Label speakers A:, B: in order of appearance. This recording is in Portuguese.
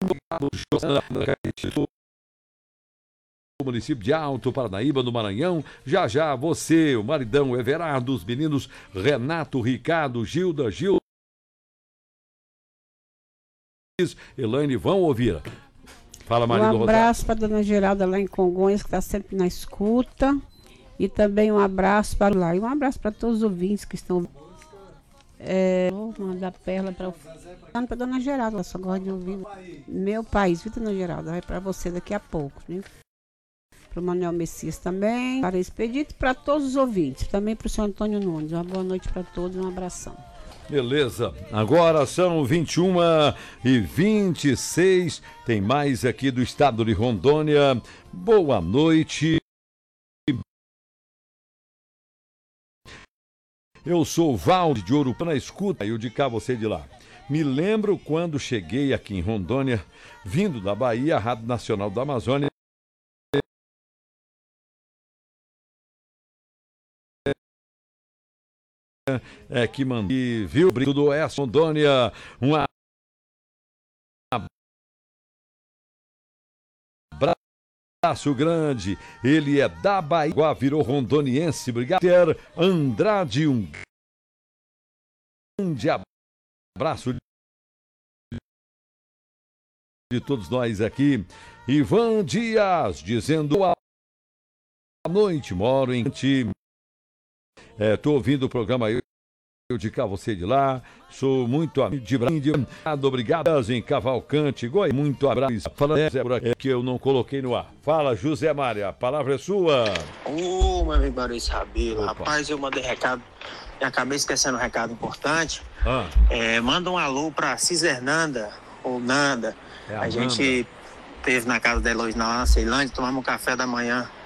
A: O município de Alto Paranaíba, no Maranhão. Já já você, o maridão Everardo, os meninos Renato, Ricardo, Gilda, Elaine vão ouvir. Fala, marido
B: Um abraço para dona Geralda lá em Congonhas, que está sempre na escuta. E também um abraço para lá. E um abraço para todos os ouvintes que estão. Vou mandar perla para dona Geralda, ela só gosta de ouvir. Meu país, viu, dona Geralda? Vai para você daqui a pouco, né? Para o Manuel Messias também, para Expedito e para todos os ouvintes. Também para o senhor Antônio Nunes. Uma boa noite para todos, um abração.
A: Beleza, agora são 21h26, tem mais aqui do estado de Rondônia. Boa noite. Eu sou o Valde de Ouro na escuta, eu de cá, você de lá. Me lembro quando cheguei aqui em Rondônia, vindo da Bahia, a Rádio Nacional da Amazônia. Que mandei, viu, Brito do Oeste, Rondônia, um abraço grande, ele é da Bahia, virou rondoniense, Brigadeiro Andrade, um grande abraço de todos nós aqui. Ivan Dias, dizendo boa noite, moro em... Tô ouvindo o programa aí, eu de cá, você de lá, sou muito amigo de Brinde, obrigado em Cavalcante, Goi, muito abraço, fala por aqui que eu não coloquei no ar. Fala, José Mária, a palavra é sua.
C: Meu amigo Maurício Rabelo, rapaz, eu mandei recado e acabei esquecendo um recado importante. Manda um alô pra Cisernanda, ou Nanda, a gente esteve na casa dela hoje na Ceilândia, tomamos um café da manhã